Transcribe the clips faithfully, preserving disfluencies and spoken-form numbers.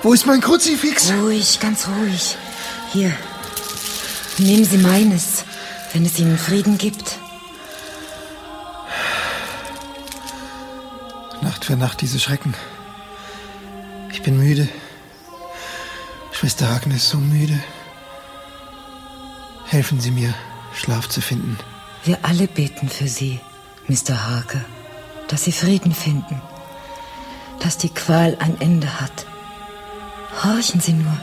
Wo ist mein Kruzifix? Ruhig, ganz ruhig. Hier, nehmen Sie meines, wenn es Ihnen Frieden gibt. Nacht für Nacht diese Schrecken. Ich bin müde. Schwester Agnes, so müde. Helfen Sie mir, Schlaf zu finden. Wir alle beten für Sie, Mister Harker, dass Sie Frieden finden, dass die Qual ein Ende hat. Horchen Sie nur.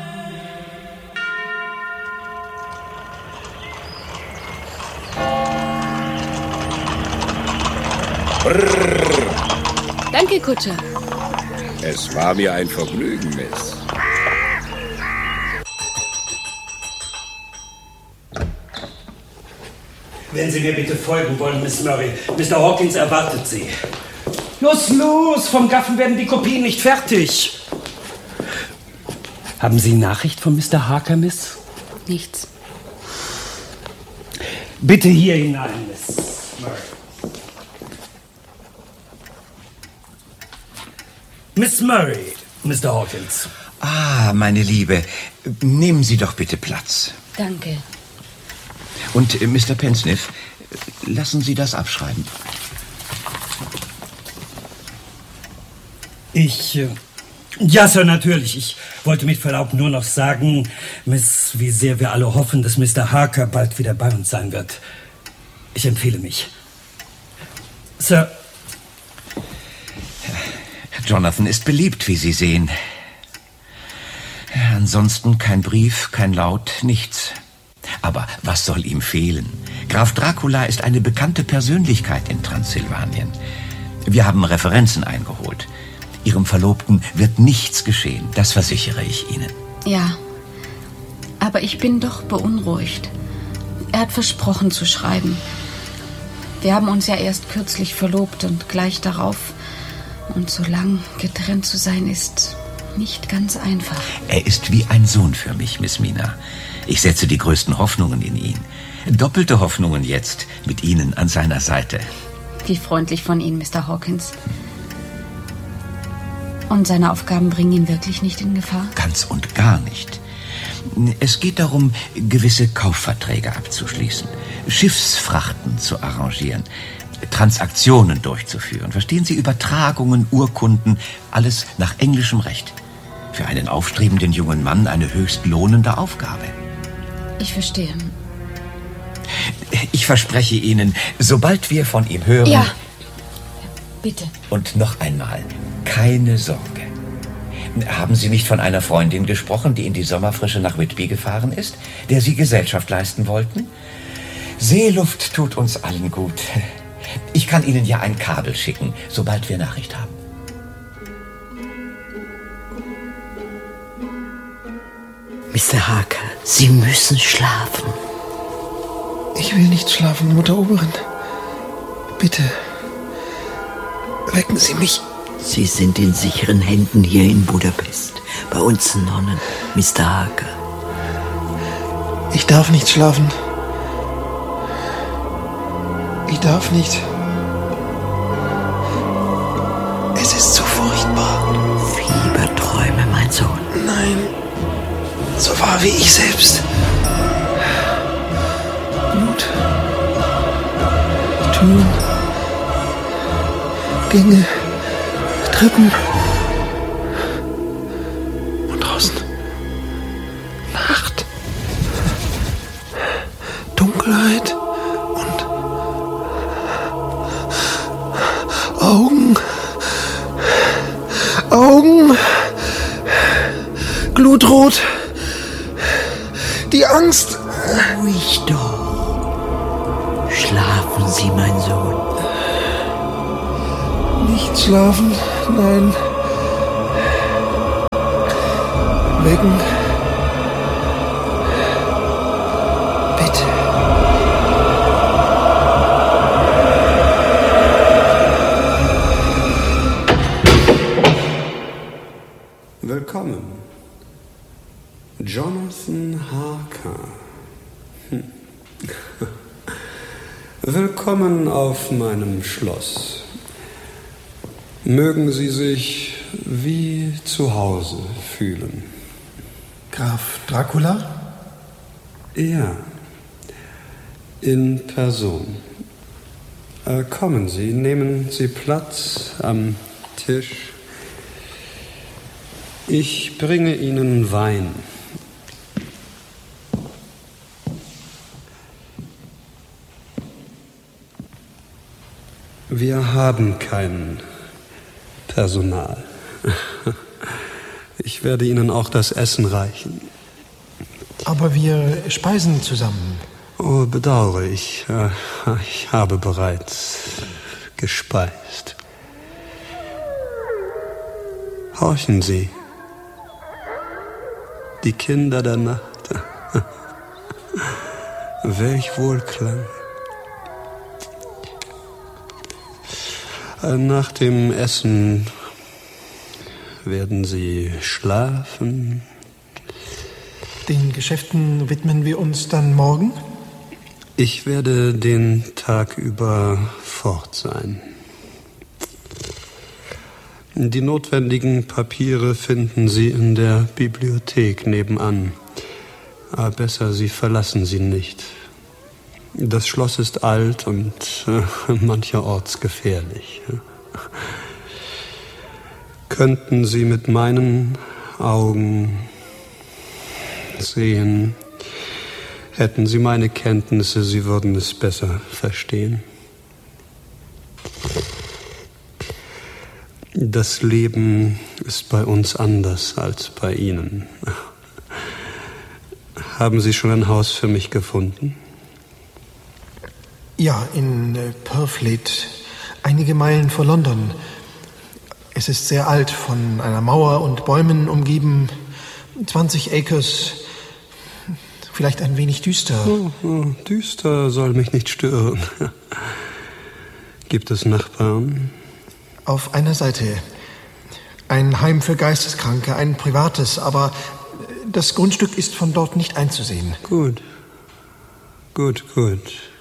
Brrr. Danke, Kutscher. Es war mir ein Vergnügen, Miss. Wenn Sie mir bitte folgen wollen, Miss Murray. Mister Hawkins erwartet Sie. Los, los! Vom Gaffen werden die Kopien nicht fertig. Haben Sie Nachricht von Mister Harker, Miss? Nichts. Bitte hier hinein, Miss Murray. Miss Murray, Mister Hawkins. Ah, meine Liebe, nehmen Sie doch bitte Platz. Danke. Und äh, Mister Pensniff, lassen Sie das abschreiben. Ich, äh, ja, Sir, natürlich. Ich wollte mit Verlaub nur noch sagen, Miss, wie sehr wir alle hoffen, dass Mister Harker bald wieder bei uns sein wird. Ich empfehle mich. Sir. Jonathan ist beliebt, wie Sie sehen. Ansonsten kein Brief, kein Laut, nichts. Aber was soll ihm fehlen? Graf Dracula ist eine bekannte Persönlichkeit in Transsilvanien. Wir haben Referenzen eingeholt. Ihrem Verlobten wird nichts geschehen, das versichere ich Ihnen. Ja, aber ich bin doch beunruhigt. Er hat versprochen zu schreiben. Wir haben uns ja erst kürzlich verlobt und gleich darauf. Und so lang getrennt zu sein, ist nicht ganz einfach. Er ist wie ein Sohn für mich, Miss Mina. Ich setze die größten Hoffnungen in ihn. Doppelte Hoffnungen jetzt, mit Ihnen an seiner Seite. Wie freundlich von Ihnen, Mister Hawkins. Und seine Aufgaben bringen ihn wirklich nicht in Gefahr? Ganz und gar nicht. Es geht darum, gewisse Kaufverträge abzuschließen, Schiffsfrachten zu arrangieren, Transaktionen durchzuführen. Verstehen Sie, Übertragungen, Urkunden, alles nach englischem Recht. Für einen aufstrebenden jungen Mann eine höchst lohnende Aufgabe. Ich verstehe. Ich verspreche Ihnen, sobald wir von ihm hören... Ja, bitte. Und noch einmal, keine Sorge. Haben Sie nicht von einer Freundin gesprochen, die in die Sommerfrische nach Whitby gefahren ist, der Sie Gesellschaft leisten wollten? Seeluft tut uns allen gut. Ich kann Ihnen ja ein Kabel schicken, sobald wir Nachricht haben. Mister Harker, Sie müssen schlafen. Ich will nicht schlafen, Mutter Oberin. Bitte, wecken Sie mich. Sie sind in sicheren Händen hier in Budapest. Bei uns Nonnen, Mister Harker. Ich darf nicht schlafen. Ich darf nicht. Es ist so furchtbar. Fieberträume, mein Sohn. Nein, so wahr wie ich selbst. Blut. Türen. Gänge. Treppen. Und draußen. Nacht. Dunkelheit. Und Augen. Augen. Glutrot. Die Angst. Ruhig doch. Schlafen Sie, mein Sohn. Nicht schlafen, nein. Wecken. Bitte. Willkommen, Jonathan Harker. Hm. Willkommen auf meinem Schloss. Mögen Sie sich wie zu Hause fühlen. Graf Dracula? Ja, in Person. Äh, kommen Sie, nehmen Sie Platz am Tisch. Ich bringe Ihnen Wein. Wir haben kein Personal. Ich werde Ihnen auch das Essen reichen. Aber wir speisen zusammen. Oh, bedauere ich. Äh, ich habe bereits gespeist. Horchen Sie. Die Kinder der Nacht. Welch Wohlklang. Nach dem Essen werden Sie schlafen. Den Geschäften widmen wir uns dann morgen? Ich werde den Tag über fort sein. Die notwendigen Papiere finden Sie in der Bibliothek nebenan. Aber besser, Sie verlassen sie nicht. Das Schloss ist alt und äh, mancherorts gefährlich. Könnten Sie mit meinen Augen sehen, hätten Sie meine Kenntnisse, Sie würden es besser verstehen. Das Leben ist bei uns anders als bei Ihnen. Haben Sie schon ein Haus für mich gefunden? Ja, in äh, Purfleet, einige Meilen vor London. Es ist sehr alt, von einer Mauer und Bäumen umgeben. zwanzig Acres, vielleicht ein wenig düster. Oh, oh, düster soll mich nicht stören. Gibt es Nachbarn? Auf einer Seite ein Heim für Geisteskranke, ein privates, aber das Grundstück ist von dort nicht einzusehen. Gut, gut, gut.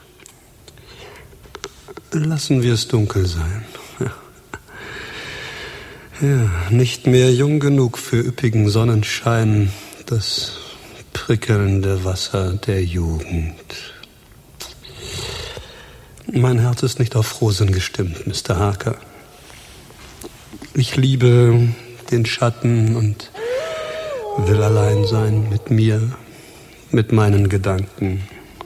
Lassen wir es dunkel sein. Ja, nicht mehr jung genug für üppigen Sonnenschein, das prickelnde Wasser der Jugend. Mein Herz ist nicht auf Rosen gestimmt, Mister Harker. Ich liebe den Schatten und will allein sein mit mir, mit meinen Gedanken.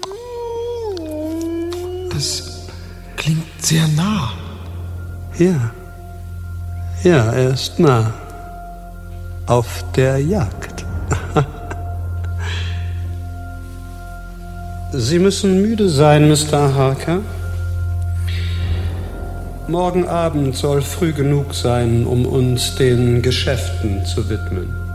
Das klingt sehr nah. Ja, ja, er ist nah. Auf der Jagd. Sie müssen müde sein, Mister Harker. Morgen Abend soll früh genug sein, um uns den Geschäften zu widmen.